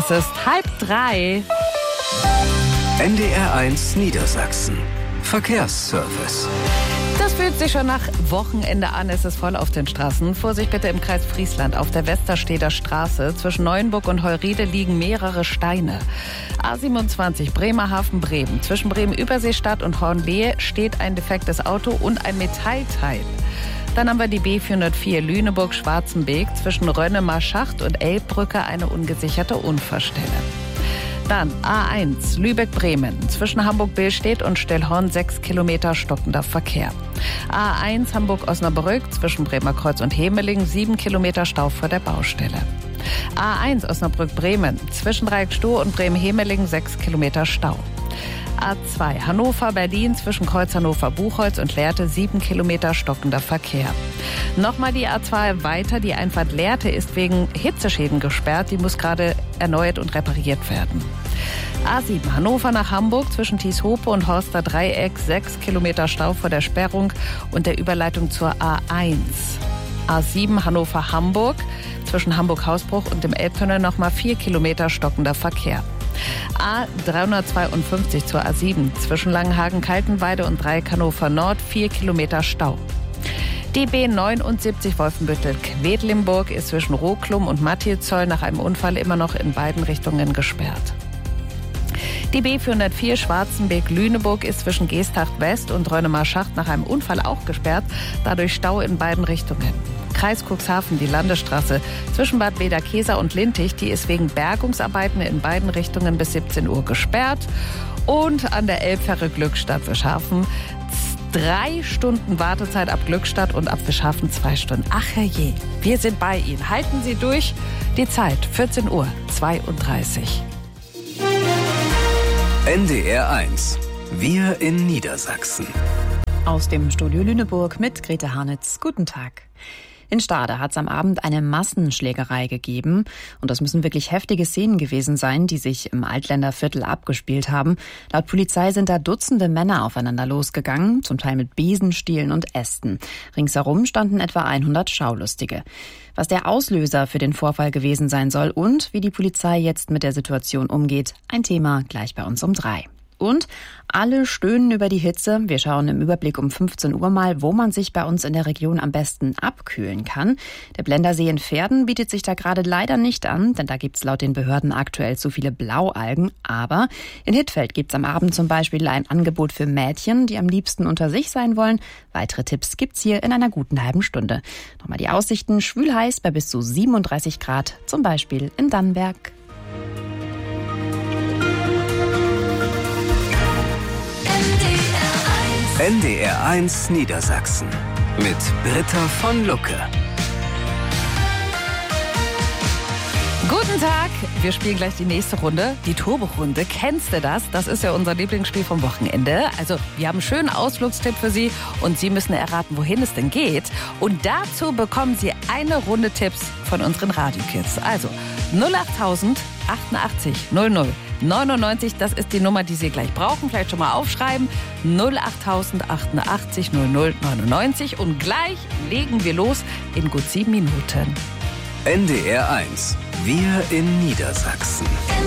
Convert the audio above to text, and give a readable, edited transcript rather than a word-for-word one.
Es ist 2:30. NDR1 Niedersachsen. Verkehrsservice. Das fühlt sich schon nach Wochenende an. Es ist voll auf den Straßen. Vorsicht bitte im Kreis Friesland. Auf der Westersteder Straße zwischen Neuenburg und Heurede liegen mehrere Steine. A27 Bremerhaven-Bremen. Zwischen Bremen-Überseestadt und Hornlehe steht ein defektes Auto und ein Metallteil. Dann haben wir die B404 Lüneburg-Schwarzenbeek. Zwischen Rönnemer-Schacht und Elbbrücke eine ungesicherte Unfallstelle. Dann A1 Lübeck-Bremen. Zwischen Hamburg-Billstedt und Stellhorn 6 Kilometer stockender Verkehr. A1 Hamburg-Osnabrück. Zwischen Bremerkreuz und Hemeling 7 Kilometer Stau vor der Baustelle. A1 Osnabrück-Bremen. Zwischen Dreieckstoh und Bremen-Hemeling 6 Kilometer Stau. A2 Hannover-Berlin zwischen Kreuz Hannover-Buchholz und Lehrte 7 Kilometer stockender Verkehr. Nochmal die A2 weiter. Die Einfahrt Lehrte ist wegen Hitzeschäden gesperrt. Die muss gerade erneuert und repariert werden. A7 Hannover nach Hamburg zwischen Thieshope und Horster Dreieck 6 Kilometer Stau vor der Sperrung und der Überleitung zur A1. A7 Hannover-Hamburg zwischen Hamburg-Hausbruch und dem Elbtunnel nochmal 4 Kilometer stockender Verkehr. A352 zur A7 zwischen Langenhagen-Kaltenweide und Dreieck Hannover Nord 4 Kilometer Stau. Die B79 Wolfenbüttel-Quedlinburg ist zwischen Roklum und Mattizoll nach einem Unfall immer noch in beiden Richtungen gesperrt. Die B404 Schwarzenbeek-Lüneburg ist zwischen Geesthacht West und Rönnemer-Schacht nach einem Unfall auch gesperrt, dadurch Stau in beiden Richtungen. Kreis Cuxhaven, die Landesstraße zwischen Bad Bederkesa und Lintig, die ist wegen Bergungsarbeiten in beiden Richtungen bis 17 Uhr gesperrt. Und an der Elbfähre Glückstadt Wischhafen 3 Stunden Wartezeit ab Glückstadt und ab Wischhafen 2 Stunden. Ach herrje, wir sind bei Ihnen. Halten Sie durch. Die Zeit 14:32 Uhr. NDR1. Wir in Niedersachsen. Aus dem Studio Lüneburg mit Grete Harnitz. Guten Tag. In Stade hat es am Abend eine Massenschlägerei gegeben. Und das müssen wirklich heftige Szenen gewesen sein, die sich im Altländerviertel abgespielt haben. Laut Polizei sind da Dutzende Männer aufeinander losgegangen, zum Teil mit Besenstielen und Ästen. Ringsherum standen etwa 100 Schaulustige. Was der Auslöser für den Vorfall gewesen sein soll und wie die Polizei jetzt mit der Situation umgeht, ein Thema gleich bei uns um 3. Und alle stöhnen über die Hitze. Wir schauen im Überblick um 15 Uhr mal, wo man sich bei uns in der Region am besten abkühlen kann. Der Blendersee in Verden bietet sich da gerade leider nicht an, denn da gibt's laut den Behörden aktuell zu viele Blaualgen. Aber in Hittfeld gibt's am Abend zum Beispiel ein Angebot für Mädchen, die am liebsten unter sich sein wollen. Weitere Tipps gibt's hier in einer guten halben Stunde. Nochmal die Aussichten: schwül heiß bei bis zu 37 Grad, zum Beispiel in Dannenberg. NDR1 Niedersachsen mit Britta von Lucke. Guten Tag, wir spielen gleich die nächste Runde, die Turbo-Runde. Kennst du das? Das ist ja unser Lieblingsspiel vom Wochenende. Also wir haben einen schönen Ausflugstipp für Sie und Sie müssen erraten, wohin es denn geht. Und dazu bekommen Sie eine Runde Tipps von unseren Radiokids. Also 08000 88 00 99, das ist die Nummer, die Sie gleich brauchen. Vielleicht schon mal aufschreiben. 08000 88 00 99. Und gleich legen wir los in gut 7 Minuten. NDR1. Wir in Niedersachsen.